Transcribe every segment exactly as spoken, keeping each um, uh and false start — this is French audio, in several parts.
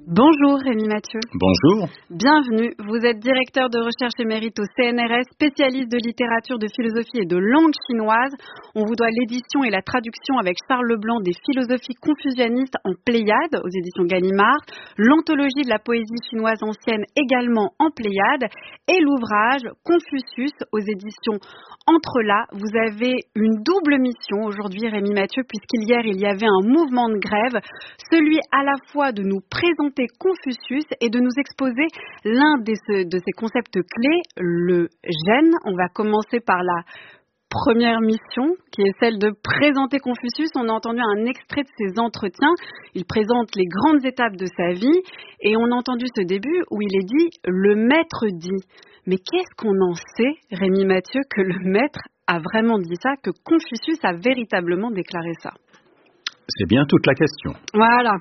Bonjour Rémi Mathieu. Bonjour. Bienvenue, vous êtes directeur de recherche émérite au C N R S, spécialiste de littérature, de philosophie et de langue chinoise. On vous doit l'édition et la traduction avec Charles Leblanc des philosophies confucianistes en Pléiade aux éditions Gallimard, l'anthologie de la poésie chinoise ancienne également en Pléiade et l'ouvrage Confucius aux éditions Entrelacs. Vous avez une double mission aujourd'hui Rémi Mathieu, puisqu'hier il y avait un mouvement de grève, celui à la fois de nous présenter Confucius et de nous exposer l'un de ces concepts clés, le gène. On va commencer par la première mission, qui est celle de présenter Confucius. On a entendu un extrait de ses entretiens. Il présente les grandes étapes de sa vie et on a entendu ce début où il est dit « le maître dit ». Mais qu'est-ce qu'on en sait, Rémi Mathieu, que le maître a vraiment dit ça, que Confucius a véritablement déclaré ça? C'est bien toute la question. Voilà.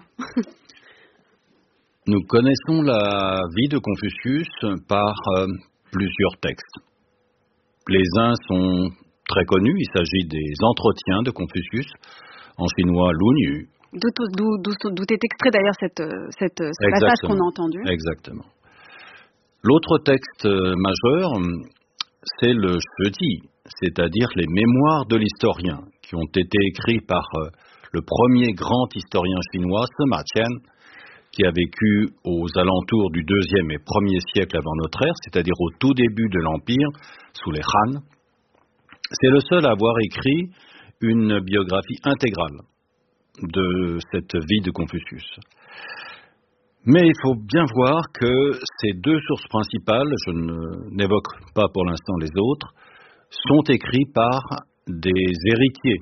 Nous connaissons la vie de Confucius par euh, plusieurs textes. Les uns sont très connus, il s'agit des entretiens de Confucius, en chinois Lu. D'où est extrait d'ailleurs cette, cette, ce passage qu'on a entendu. Exactement. L'autre texte majeur, c'est le Shiji, c'est-à-dire les mémoires de l'historien, qui ont été écrits par euh, le premier grand historien chinois, Sima Qian, qui a vécu aux alentours du deuxième et premier siècle avant notre ère, c'est-à-dire au tout début de l'Empire, sous les Han. C'est le seul à avoir écrit une biographie intégrale de cette vie de Confucius. Mais il faut bien voir que ces deux sources principales, je n'évoque pas pour l'instant les autres, sont écrits par des héritiers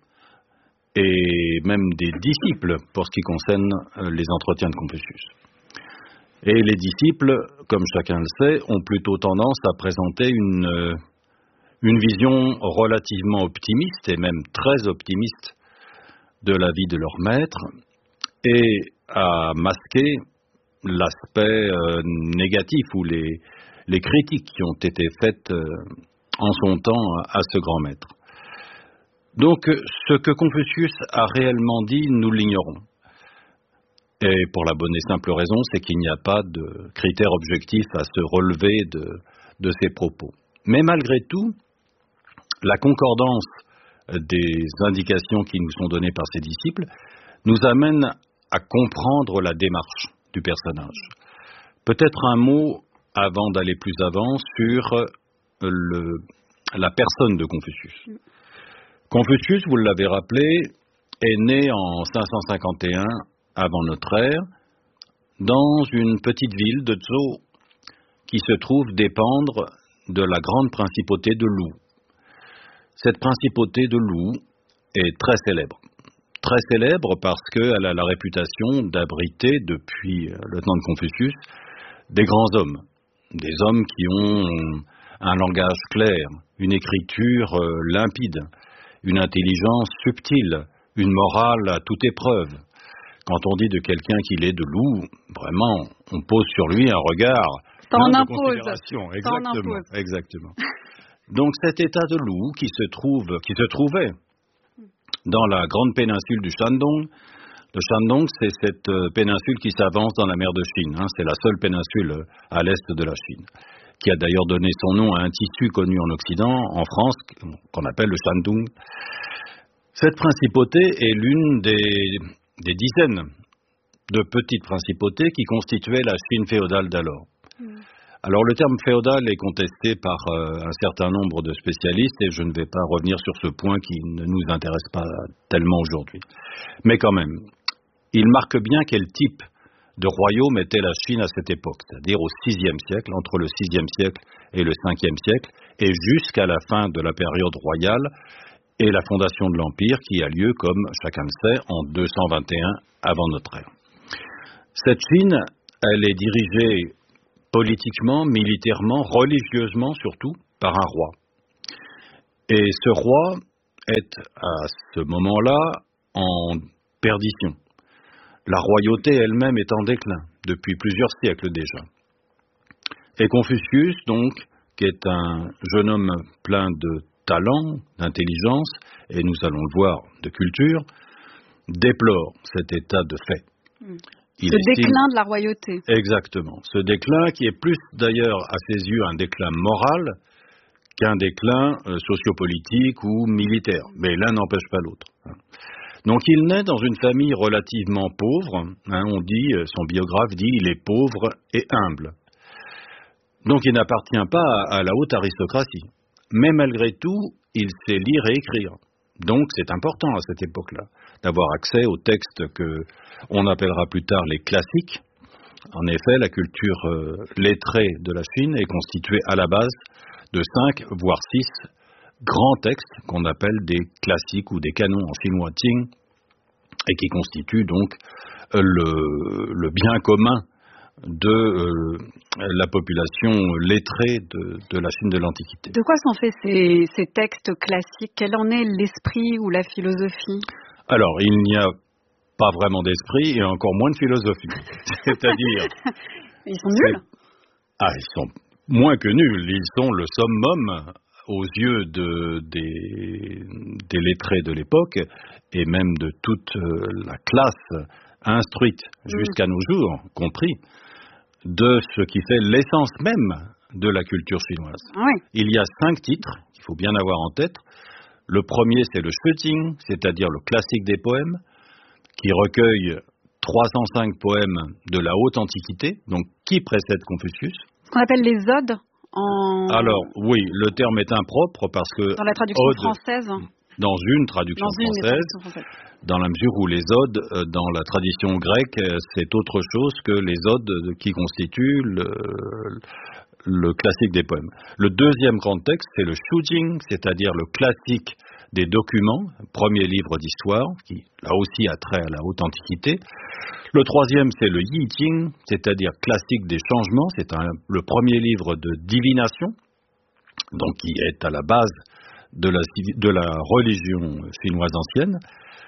et même des disciples pour ce qui concerne les entretiens de Confucius. Et les disciples, comme chacun le sait, ont plutôt tendance à présenter une, une vision relativement optimiste et même très optimiste de la vie de leur maître et à masquer l'aspect euh, négatif ou les, les critiques qui ont été faites euh, en son temps à ce grand maître. Donc, ce que Confucius a réellement dit, nous l'ignorons. Et pour la bonne et simple raison, c'est qu'il n'y a pas de critères objectifs à se relever de, de ses propos. Mais malgré tout, la concordance des indications qui nous sont données par ses disciples nous amène à comprendre la démarche du personnage. Peut-être un mot, avant d'aller plus avant, sur le, la personne de Confucius. Confucius, vous l'avez rappelé, est né en cinq cent cinquante et un avant notre ère, dans une petite ville de Zhou qui se trouve dépendre de la grande principauté de Lu. Cette principauté de Lu est très célèbre. Très célèbre parce qu'elle a la réputation d'abriter, depuis le temps de Confucius, des grands hommes. Des hommes qui ont un langage clair, une écriture limpide, une intelligence subtile, une morale à toute épreuve. Quand on dit de quelqu'un qu'il est de Lu, vraiment, on pose sur lui un regard plein de considération. Exactement, exactement. Donc cet état de Lu qui se trouve, qui se trouvait dans la grande péninsule du Shandong. Le Shandong, c'est cette péninsule qui s'avance dans la mer de Chine. Hein, c'est la seule péninsule à l'est de la Chine, qui a d'ailleurs donné son nom à un tissu connu en Occident, en France, qu'on appelle le Shandong. Cette principauté est l'une des, des dizaines de petites principautés qui constituaient la Chine féodale d'alors. Mmh. Alors le terme féodal est contesté par euh, un certain nombre de spécialistes et je ne vais pas revenir sur ce point qui ne nous intéresse pas tellement aujourd'hui. Mais quand même, il marque bien quel type de royaume était la Chine à cette époque, c'est-à-dire au sixième siècle, entre le sixième siècle et le cinquième siècle, et jusqu'à la fin de la période royale et la fondation de l'Empire qui a lieu, comme chacun le sait, en deux cent vingt et un avant notre ère. Cette Chine, elle est dirigée politiquement, militairement, religieusement surtout, par un roi. Et ce roi est à ce moment-là en perdition. La royauté elle-même est en déclin, depuis plusieurs siècles déjà. Et Confucius, donc, qui est un jeune homme plein de talent, d'intelligence, et nous allons le voir, de culture, déplore cet état de fait. Mm. Il Ce estime... déclin de la royauté. Exactement. Ce déclin qui est plus d'ailleurs à ses yeux un déclin moral qu'un déclin euh, sociopolitique ou militaire. Mais l'un n'empêche pas l'autre. Donc il naît dans une famille relativement pauvre. Hein, on dit, son biographe dit, il est pauvre et humble. Donc il n'appartient pas à, à la haute aristocratie. Mais malgré tout, il sait lire et écrire. Donc c'est important à cette époque-là d'avoir accès aux textes que on appellera plus tard les classiques. En effet, la culture euh, lettrée de la Chine est constituée à la base de cinq, voire six grands textes qu'on appelle des classiques ou des canons en chinois Qing et qui constituent donc euh, le, le bien commun de euh, la population lettrée de, de la Chine de l'Antiquité. De quoi sont faits ces, ces textes classiques? Quel en est l'esprit ou la philosophie? Alors, il n'y a pas vraiment d'esprit et encore moins de philosophie. C'est-à-dire... Ils sont nuls? Ah, ils sont moins que nuls. Ils sont le summum aux yeux de, des, des lettrés de l'époque et même de toute la classe instruite jusqu'à nos jours, compris, de ce qui fait l'essence même de la culture chinoise. Oui. Il y a cinq titres qu'il faut bien avoir en tête. Le premier, c'est le Shijing, c'est-à-dire le classique des poèmes, qui recueille trois cent cinq poèmes de la haute antiquité, donc qui précède Confucius. Ce qu'on appelle les odes en... Alors, oui, le terme est impropre parce que... Dans la traduction ode, française. Dans une traduction dans une française, française, dans la mesure où les odes, euh, dans la tradition grecque, euh, c'est autre chose que les odes qui constituent le, le classique des poèmes. Le deuxième grand texte, c'est le Shujing, c'est-à-dire le classique des documents, premier livre d'histoire, qui là aussi a trait à la haute antiquité. Le troisième, c'est le Yijing, c'est-à-dire classique des changements, c'est un, le premier livre de divination, donc qui est à la base de la, de la religion chinoise ancienne.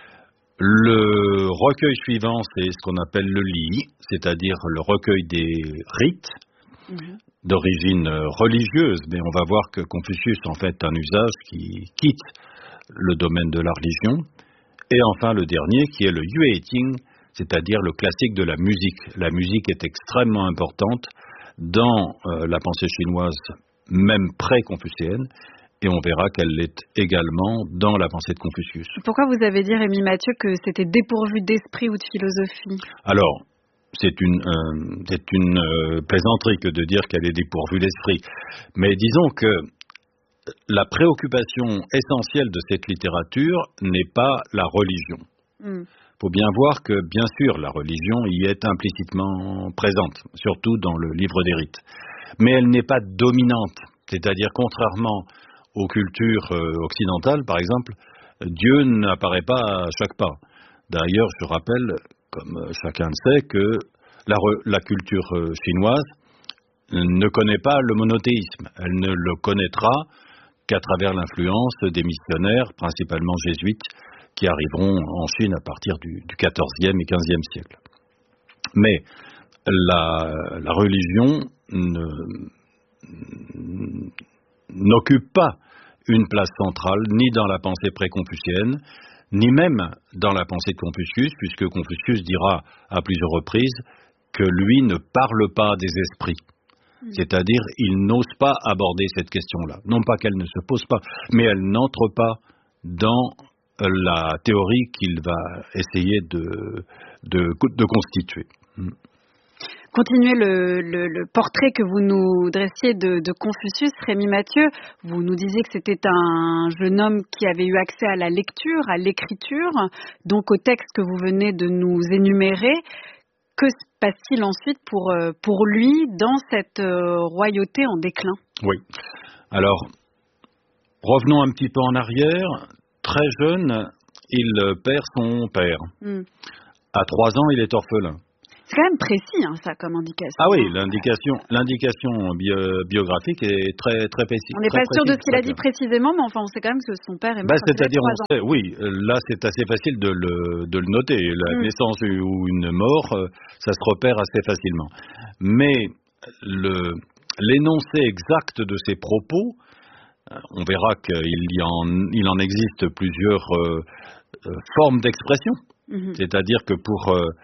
Le recueil suivant, c'est ce qu'on appelle le Li, c'est-à-dire le recueil des rites, mmh. d'origine religieuse, mais on va voir que Confucius en fait un usage qui quitte le domaine de la religion. Et enfin le dernier, qui est le Yuejing, c'est-à-dire le classique de la musique. La musique est extrêmement importante dans euh, la pensée chinoise, même pré-confucéenne, et on verra qu'elle l'est également dans la pensée de Confucius. Pourquoi vous avez dit, Rémi Mathieu, que c'était dépourvu d'esprit ou de philosophie? Alors, c'est une, euh, c'est une euh, plaisanterie que de dire qu'elle est dépourvue d'esprit. Mais disons que la préoccupation essentielle de cette littérature n'est pas la religion. Il mm. faut bien voir que, bien sûr, la religion y est implicitement présente, surtout dans le livre des rites. Mais elle n'est pas dominante, c'est-à-dire contrairement aux cultures euh, occidentales, par exemple, Dieu n'apparaît pas à chaque pas. D'ailleurs, je rappelle, comme chacun le sait, que la, la culture chinoise ne connaît pas le monothéisme. Elle ne le connaîtra qu'à travers l'influence des missionnaires, principalement jésuites, qui arriveront en Chine à partir du, du quatorzième et quinzième siècle. Mais la, la religion ne, n'occupe pas une place centrale ni dans la pensée pré-confucéenne, ni même dans la pensée de Confucius, puisque Confucius dira à plusieurs reprises que lui ne parle pas des esprits. Mmh. C'est-à-dire, il n'ose pas aborder cette question-là. Non pas qu'elle ne se pose pas, mais elle n'entre pas dans la théorie qu'il va essayer de, de, de constituer. Mmh. Continuez le, le, le portrait que vous nous dressiez de, de Confucius, Rémi Mathieu. Vous nous disiez que c'était un jeune homme qui avait eu accès à la lecture, à l'écriture, donc au texte que vous venez de nous énumérer. Que se passe-t-il ensuite pour, pour lui dans cette royauté en déclin? Oui. Alors, revenons un petit peu en arrière. Très jeune, il perd son père. Mm. À trois ans, il est orphelin. C'est quand même précis, hein, ça, comme indication. Ah oui, l'indication, l'indication bio, biographique est très, très précise. On n'est pas sûr de ce qu'il a dit précisément, mais enfin, on sait quand même que son père est mort. Bah, c'est-à-dire, on sait, oui, là, c'est assez facile de le, de le noter. La mm. naissance ou une mort, ça se repère assez facilement. Mais le, l'énoncé exact de ses propos, on verra qu'il y en, il en existe plusieurs euh, formes d'expression. Mm-hmm. C'est-à-dire que pour... Euh,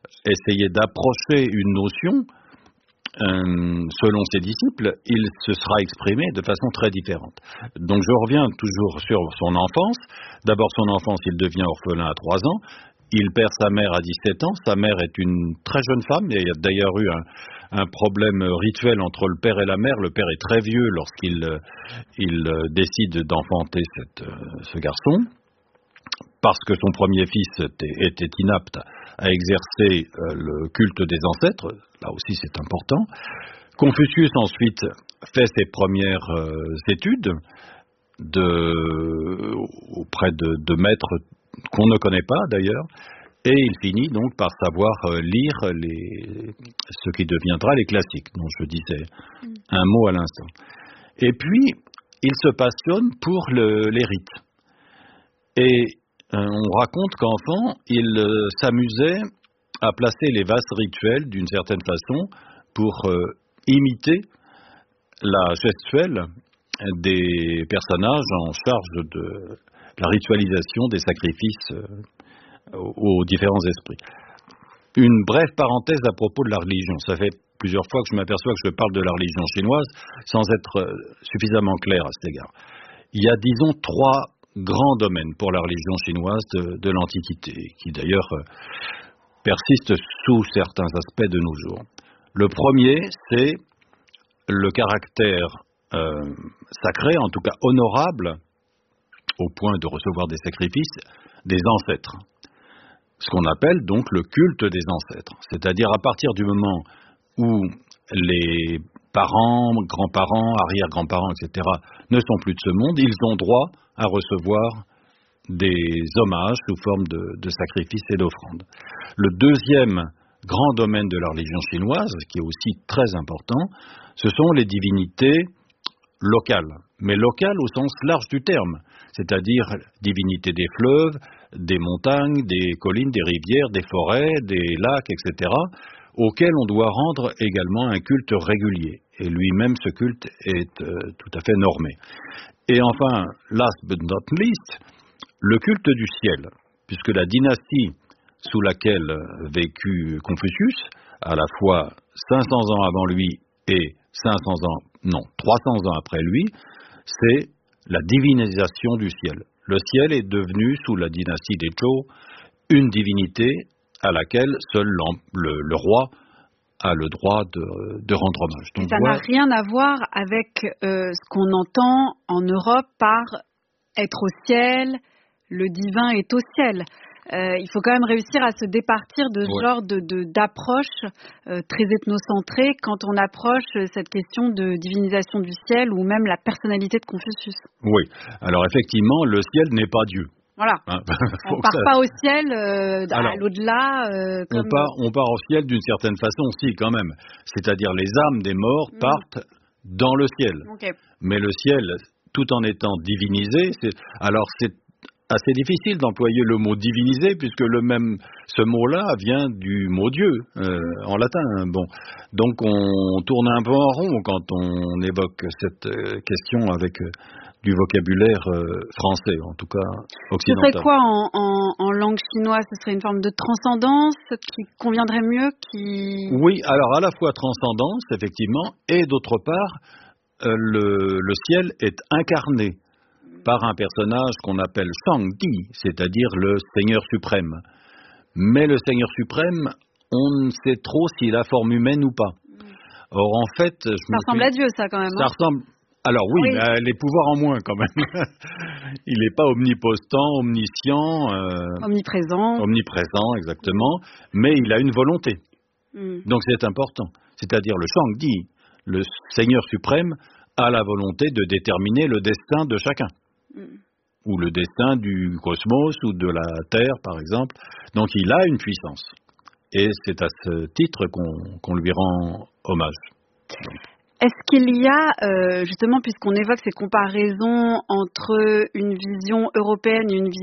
essayer d'approcher une notion, euh, selon ses disciples, il se sera exprimé de façon très différente. Donc je reviens toujours sur son enfance. D'abord son enfance, il devient orphelin à trois ans. Il perd sa mère à dix-sept ans. Sa mère est une très jeune femme. Il y a d'ailleurs eu un, un problème rituel entre le père et la mère. Le père est très vieux lorsqu'il euh, il, euh, décide d'enfanter cette, euh, ce garçon, parce que son premier fils était, était inapte à exercer euh, le culte des ancêtres. Là aussi, c'est important. Confucius, ensuite, fait ses premières euh, études de, auprès de, de maîtres qu'on ne connaît pas, d'ailleurs, et il finit donc par savoir euh, lire les, ce qui deviendra les classiques, dont je disais mm. un mot à l'instant. Et puis, il se passionne pour le, les rites. Et euh, on raconte qu'enfant, il euh, s'amusait à placer les vases rituels d'une certaine façon pour euh, imiter la gestuelle des personnages en charge de la ritualisation des sacrifices euh, aux, aux différents esprits. Une brève parenthèse à propos de la religion. Ça fait plusieurs fois que je m'aperçois que je parle de la religion chinoise sans être euh, suffisamment clair à cet égard. Il y a, disons, trois grands domaines pour la religion chinoise de, de l'Antiquité, qui d'ailleurs euh, persistent sous certains aspects de nos jours. Le premier, c'est le caractère euh, sacré, en tout cas honorable, au point de recevoir des sacrifices, des ancêtres. Ce qu'on appelle donc le culte des ancêtres. C'est-à-dire à partir du moment où les parents, grands-parents, arrière-grands-parents, et cetera ne sont plus de ce monde, ils ont droit à recevoir des hommages sous forme de, de sacrifices et d'offrandes. Le deuxième grand domaine de la religion chinoise, qui est aussi très important, ce sont les divinités locales, mais locales au sens large du terme, c'est-à-dire divinités des fleuves, des montagnes, des collines, des rivières, des forêts, des lacs, et cetera, auxquels on doit rendre également un culte régulier. Et lui-même, ce culte est euh, tout à fait normé. Et enfin, last but not least, le culte du ciel, puisque la dynastie sous laquelle vécut Confucius, à la fois cinq cents ans avant lui et cinq cents ans, non, trois cents ans après lui, c'est la divinisation du ciel. Le ciel est devenu, sous la dynastie des Zhou, une divinité à laquelle seul le, le roi a le droit de, de rendre hommage. Donc, ça n'a voilà. rien à voir avec euh, ce qu'on entend en Europe par être au ciel, le divin est au ciel. Euh, il faut quand même réussir à se départir de ce ouais. genre de, de, d'approche euh, très ethnocentrée quand on approche cette question de divinisation du ciel ou même la personnalité de Confucius. Oui, alors effectivement, le ciel n'est pas Dieu. Voilà. Hein, on ne part ça... pas au ciel, euh, alors, à l'au-delà. Euh, comme... on, part, on part au ciel d'une certaine façon, si, quand même. C'est-à-dire les âmes des morts mmh. partent dans le ciel. Okay. Mais le ciel, tout en étant divinisé, c'est... alors c'est assez difficile d'employer le mot divinisé, puisque le même, ce mot-là vient du mot Dieu, euh, en latin. Bon. Donc on tourne un peu en rond quand on évoque cette question avec du vocabulaire euh, français, en tout cas occidental. Ce serait quoi en, en, en langue chinoise? Ce serait une forme de transcendance qui conviendrait mieux qui... Oui, alors à la fois transcendance, effectivement, et d'autre part, euh, le, le ciel est incarné par un personnage qu'on appelle Shangdi, c'est-à-dire le Seigneur suprême. Mais le Seigneur suprême, on ne sait trop s'il a forme humaine ou pas. Or, en fait... Je ça ressemble suis... à Dieu, ça, quand même. Ça hein ressemble... Alors oui, oui. Mais les pouvoirs en moins, quand même. Il n'est pas omnipotent, omniscient... Euh... Omniprésent. Omniprésent, exactement. Mais il a une volonté. Mm. Donc c'est important. C'est-à-dire le Shangdi, le Seigneur suprême, a la volonté de déterminer le destin de chacun. Mm. Ou le destin du cosmos ou de la Terre, par exemple. Donc il a une puissance. Et c'est à ce titre qu'on, qu'on lui rend hommage. Donc. Est-ce qu'il y a, euh, justement, puisqu'on évoque ces comparaisons entre une vision européenne et une vision